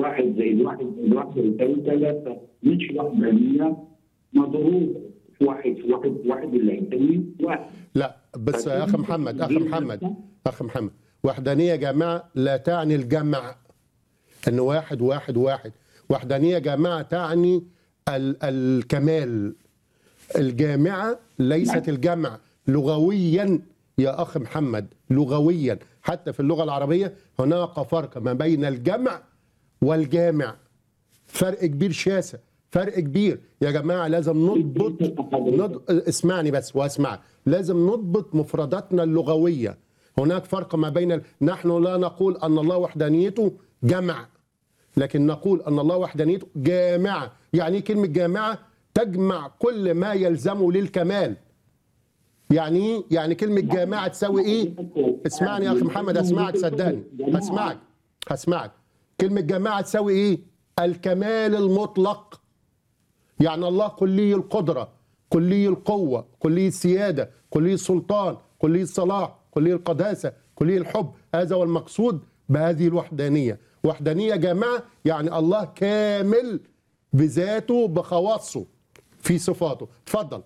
1+1=1 يساوي 3، مش وحدانية مضروبة في واحد اللي هيساوي 1. لا بس يا أخ محمد وحدانية جماعة لا تعني الجمع أن واحد واحد واحد. وحدانية جماعة تعني الكمال. الجامعة ليست الجمع لغويا يا أخ محمد، لغويا حتى في اللغة العربية هناك فرق ما بين الجمع والجامع، فرق كبير شاسع، فرق كبير يا جماعة. لازم نضبط اسمعني بس واسمع، لازم نضبط مفرداتنا اللغوية. هناك فرق ما بين نحن لا نقول أن الله وحدانيته جمع، لكن نقول أن الله وحدانيته جامعة. يعني كلمة جامعة تجمع كل ما يلزمه للكمال. يعني كلمة جامعة تساوي إيه؟ اسمعني يا أخي محمد، أسمعك صدقني، هسمعك. كلمة جامعة تساوي إيه؟ الكمال المطلق. يعني الله كلي القدرة، كلي القوة، كلي السيادة، كلي السلطان، كلي الصلاح، كلي القداسة، كلي الحب. هذا هو المقصود بهذه الوحدانية. وحدانية جامعة يعني الله كامل بذاته بخواصه في صفاته. اتفضل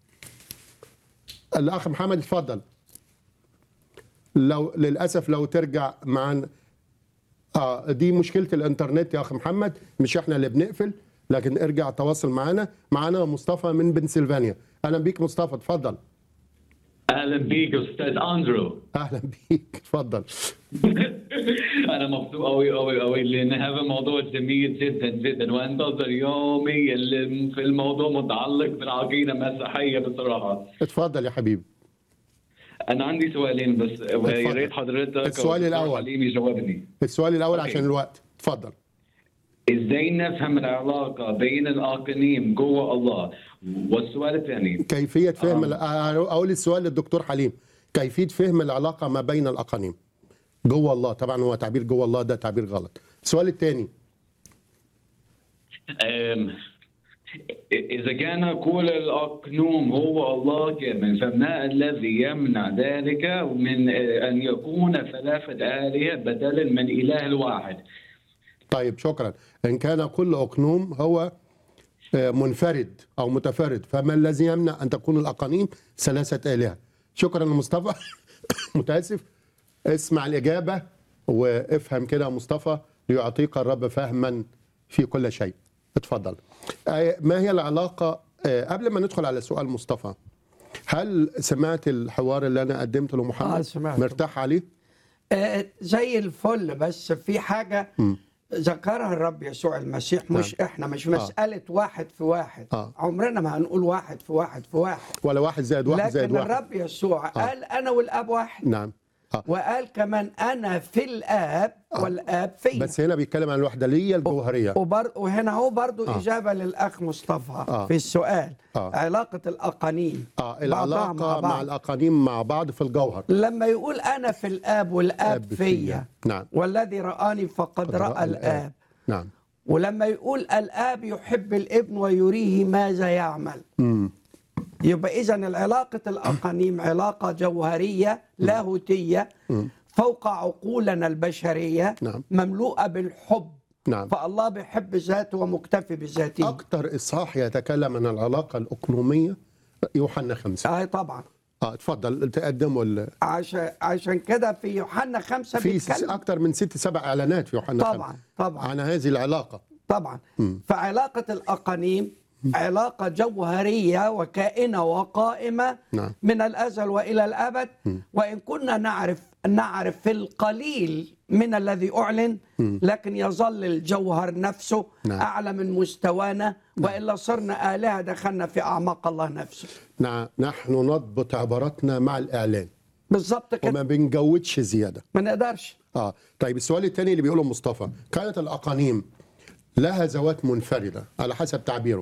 الأخ محمد، اتفضل. للأسف لو ترجع معنا دي مشكلة الإنترنت يا أخ محمد، مش إحنا اللي بنقفل، لكن ارجع تواصل معنا مصطفى من بنسلفانيا. أهلا بيك مصطفى، اتفضل. اهلا بيك استاذ اندرو. اهلا بيك، اتفضل. انا مبسوط قوي لان هذا موضوع جميل جدا جدا، وانتظر يومي اللي في الموضوع متعلق بالعقيده المسيحيه بصراحه. اتفضل يا حبيبي. انا عندي سؤالين بس، ويا ريت حضرتك السؤال الاول حليم يجاوبني. السؤال الاول عشان الوقت، اتفضل. ازاي نفهم العلاقه بين الاقانيم جوه الله؟ والسؤال الثاني كيفيه فهم اقول السؤال للدكتور حليم، كيفيه فهم العلاقه ما بين الاقانيم جوه الله. طبعا هو تعبير جوه الله ده تعبير غلط. السؤال الثاني، إذا كان كل الأقنوم هو الله كامل، فما الذي يمنع ذلك من أن يكون ثلاثة آلهة بدلا من إله الواحد؟ طيب شكرا. إن كان كل أقنوم هو منفرد أو متفرد، فما الذي يمنع أن تكون الأقانيم ثلاثة آلهة؟ شكرا مصطفى. متأسف. اسمع الإجابة وافهم كده يا مصطفى، ليعطيك الرب فهما في كل شيء. اتفضل. ما هي العلاقة؟ قبل ما ندخل على سؤال مصطفى، هل سمعت الحوار اللي أنا قدمته لمحمد؟ سمعته. مرتاح عليه؟ زي الفل، بس في حاجة ذكرها الرب يسوع المسيح، مش احنا، مش مسألة واحد في واحد. عمرنا ما هنقول واحد في واحد في واحد، ولا واحد زائد واحد زائد واحد. لكن الرب يسوع قال أنا والآب واحد. نعم. وقال كمان أنا في الآب والآب فيا. بس هنا بيتكلم عن الوحدانية الجوهرية. وهنا هو برضو إجابة للأخ مصطفى في السؤال. علاقة الأقانيم، العلاقة مع الأقانيم مع بعض في الجوهر. لما يقول أنا في الآب والآب فيا، نعم. والذي رآني فقد رأى الآب. نعم. ولما يقول الآب يحب الابن ويريه ماذا يعمل، يبقى إذن العلاقة الأقانيم علاقة جوهرية لاهوتية فوق عقولنا البشرية. نعم. مملوءة بالحب. نعم. فالله بيحب ذاته ومكتفي بذاته. أكثر إصحاح يتكلم عن العلاقة الأقنومية يوحنا 5. طبعا. اتفضل تقدموا عشان كده في يوحنا 5 في أكثر من 6-7 إعلانات في يوحنا 5 طبعا عن هذه العلاقة. طبعا. فعلاقة الأقانيم علاقة جوهرية وكائنة وقائمة. نعم. من الأزل وإلى الأبد. وإن كنا نعرف في القليل من الذي أعلن، لكن يظل الجوهر نفسه. نعم. أعلى من مستوانا. وإلا صرنا آلهة دخلنا في أعماق الله نفسه. نعم. نحن نضبط عباراتنا مع الإعلان بالظبط كده، وما بنجودش زيادة، ما نقدرش. طيب السؤال الثاني اللي بيقوله مصطفى، كانت الأقانيم لها ذوات منفردة على حسب تعبيره،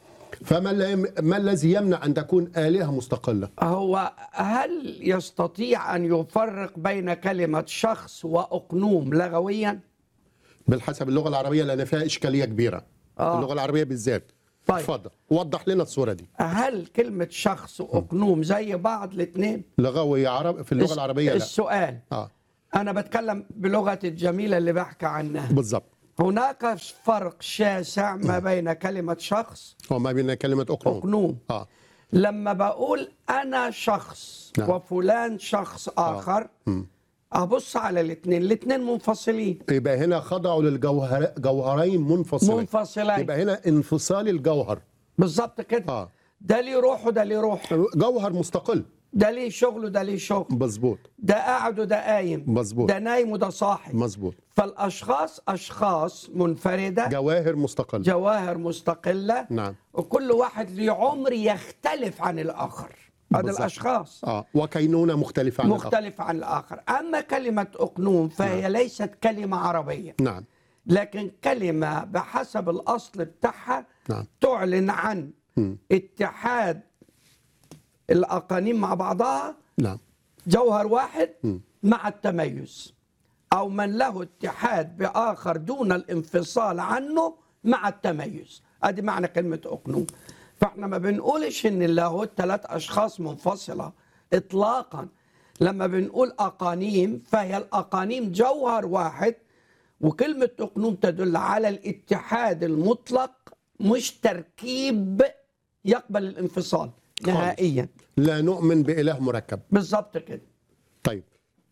ما الذي يمنع أن تكون آلهة مستقلة؟ هو هل يستطيع أن يفرق بين كلمة شخص وأقنوم لغويا؟ بالحسب اللغة العربية، لأن فيها إشكالية كبيرة. اللغة العربية بالذات. طيب. اتفضل وضح لنا الصورة دي. هل كلمة شخص وأقنوم زي بعض الاثنين؟ لغوي في اللغة العربية لا. السؤال أنا بتكلم بلغة الجميلة اللي بحكي عنها. بالظبط. هناك فرق شاسع ما بين كلمة شخص وما بين كلمة أقنوم. وقنوم. لما بقول أنا شخص نعم. وفلان شخص آخر أبص على الاثنين منفصلين. يبقى هنا خضعوا للجوهرين منفصلين. يبقى هنا انفصال الجوهر. بالظبط كده. ده ليه روح وده ليه روح. جوهر مستقل. ده ليه شغل وده ليه شغل. مظبوط. ده قاعد وده قايم. مظبوط. ده نايم وده صاحي. مظبوط. فالاشخاص اشخاص منفرده، جواهر مستقله، جواهر مستقله. نعم. وكل واحد له عمر يختلف عن الاخر. هذا الاشخاص وكينونه مختلفه عن الاخر. اما كلمه اقنوم فهي نعم. ليست كلمه عربيه، نعم، لكن كلمه بحسب الاصل بتاعها نعم. تعلن عن اتحاد الأقانيم مع بعضها، نعم. جوهر واحد مع التميز، أو من له اتحاد بآخر دون الانفصال عنه مع التميز. ادي معنى كلمة أقنوم. فاحنا ما بنقولش ان اللاهوت 3 أشخاص منفصلة إطلاقا. لما بنقول أقانيم فهي الأقانيم جوهر واحد، وكلمة أقنوم تدل على الاتحاد المطلق، مش تركيب يقبل الانفصال نهائيا. لا نؤمن بإله مركب. بالظبط كده. طيب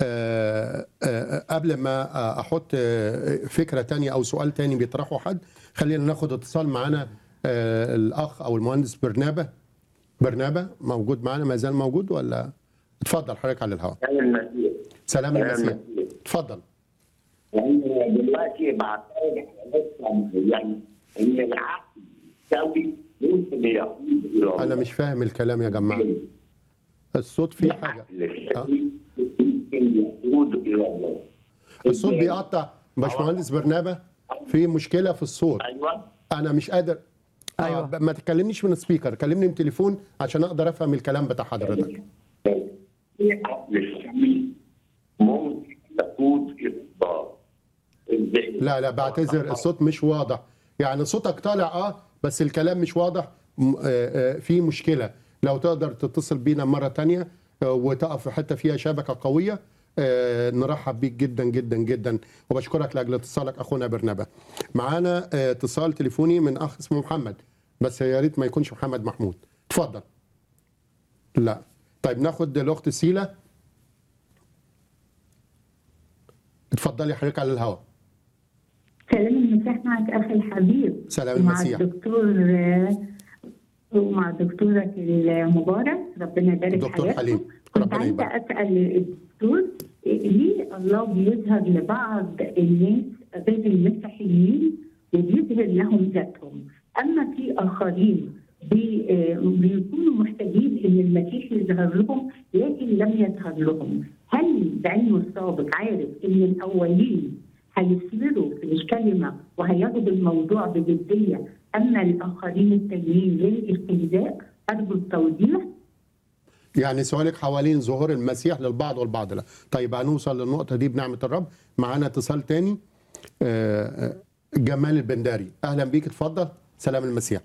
قبل ما أحط فكرة تانية أو سؤال تاني بيطرحه حد، خلينا ناخد اتصال معنا. الأخ أو المهندس برنابة موجود معنا؟ ما زال موجود ولا؟ اتفضل حضرتك على الهواء. سلام المسيح. اتفضل. يعني دلوقتي بعتقد يعني ان العقل يساوي ممكن يقود. انا مش فاهم الكلام يا جماعه. الصوت فيه حاجه. الصوت بيقطع. باشمهندس برنابة في مشكله في الصوت. ايوه انا مش قادر. أيوة. ما تكلمنيش من السبيكر، كلمني من التليفون عشان اقدر افهم الكلام بتاع حضرتك. ممكن تقود اصدار. لا بعتذر، الصوت مش واضح. يعني صوتك طالع بس الكلام مش واضح. في مشكله. لو تقدر تتصل بينا مره تانية وتقف في حته فيها شبكه قويه، نرحب بيك جدا جدا جدا، وبشكرك لاجل اتصالك اخونا برنابة. معانا اتصال تليفوني من اخ اسمه محمد، بس يا ريت ما يكونش محمد محمود. اتفضل. لا طيب ناخد الاخت سيلا. اتفضلي حضرتك على الهواء. سلام المسيح معك اخي الحبيب. سلام المسيح. مع الدكتور ومع دكتورك المبارك، ربنا يبارك دكتور حليم. كنت عايزه اسال الدكتور ليه الله بيظهر لبعض الناس غير المسيحيين وبيظهر لهم ذاتهم، اما في اخرين بيكونوا محتاجين ان المسيح يظهر لهم لكن لم يظهر لهم؟ هل بعلمه السابق عارف ان الاولين هيصبروا في الكلمه وهياخدوا الموضوع بجديه، اما الاخرين التانيين للاستهزاء؟ ارجو التوضيح. يعني سؤالك حوالين ظهور المسيح للبعض والبعض لا. طيب هنوصل للنقطه دي بنعمه الرب. معانا اتصال تاني. جمال البنداري، اهلا بيك، اتفضل. سلام المسيح.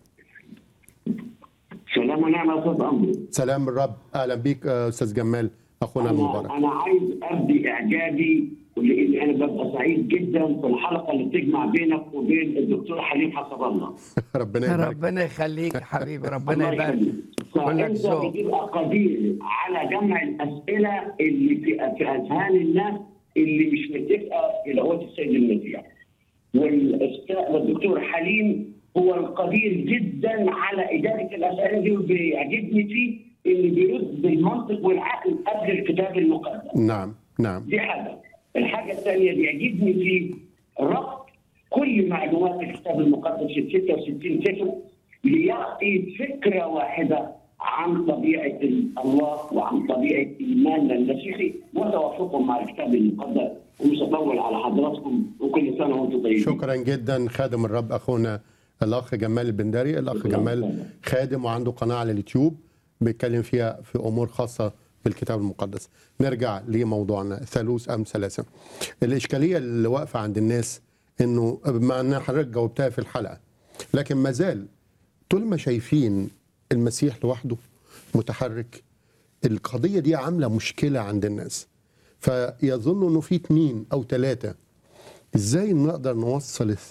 سلام ونعم يا استاذ أمري. سلام الرب، اهلا بيك استاذ جمال اخونا المبارك. انا عايز ابدي اعجابي لان انا ببقى سعيد جدا في الحلقه اللي بتجمع بينك وبين الدكتور حليم حسب الله. ربنا يخليك حبيبي، ربنا يبارك. فانت بتبقى قدير على جمع الاسئله اللي في اذهان الناس اللي مش متفقه الى هو السيد المسيح. والدكتور حليم هو القدير جدا على اداره الاسئله دي، وبيعجبني فيه اللي بيرد بالمنطق والعقل قبل الكتاب المقدس. نعم. دي حاجه. الحاجه الثانيه بيعجبني فيه ربط كل معلومات الكتاب المقدس في 66 سفر ليعطي فكره واحده عن طبيعه الله وعن طبيعه ايماننا المسيحي وتوافقهم مع الكتاب المقدس. ومش هطول على حضراتكم، وكل سنه وانتم طيبين. شكرا جدا خادم الرب اخونا الاخ جمال البنداري. الاخ جمال خادم وعنده قناه على اليوتيوب بيتكلم فيها في امور خاصه بالكتاب المقدس. نرجع لموضوعنا ثالوث ام ثلاثه. الاشكاليه اللي واقفه عند الناس انه مع ان حضرتك جاوبتها في الحلقه، لكن ما زال طول ما شايفين المسيح لوحده متحرك، القضيه دي عامله مشكله عند الناس، فيظنوا انه في 2 أو 3. ازاي نقدر نوصل